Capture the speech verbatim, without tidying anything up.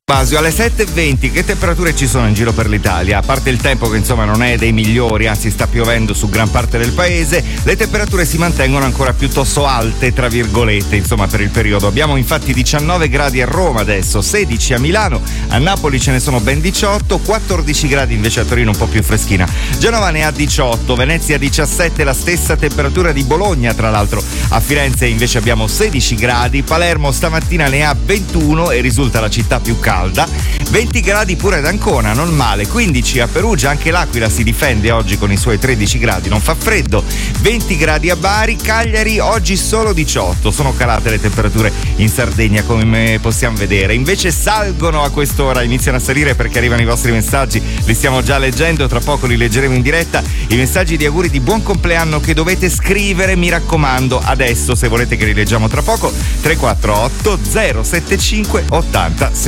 Basio, alle sette e venti che temperature ci sono in giro per l'Italia? A parte il tempo che insomma non è dei migliori, anzi sta piovendo su gran parte del paese, le temperature si mantengono ancora piuttosto alte, tra virgolette, insomma per il periodo. Abbiamo infatti diciannove gradi a Roma adesso, sedici a Milano, a Napoli ce ne sono ben diciotto, quattordici gradi invece a Torino, un po' più freschina. Genova ne ha diciotto, Venezia diciassette, la stessa temperatura di Bologna tra l'altro. A Firenze invece abbiamo sedici gradi, Palermo stamattina ne ha ventuno e risulta la città più calda. venti gradi pure ad Ancona, non male. quindici a Perugia, anche l'Aquila si difende oggi con i suoi tredici gradi, non fa freddo. venti gradi a Bari, Cagliari oggi solo diciotto. Sono calate le temperature in Sardegna, come possiamo vedere. Invece salgono a quest'ora, iniziano a salire perché arrivano i vostri messaggi, li stiamo già leggendo, tra poco li leggeremo in diretta. I messaggi di auguri di buon compleanno che dovete scrivere, mi raccomando, adesso, se volete che li leggiamo tra poco. Tre quattro otto zero sette cinque ottanta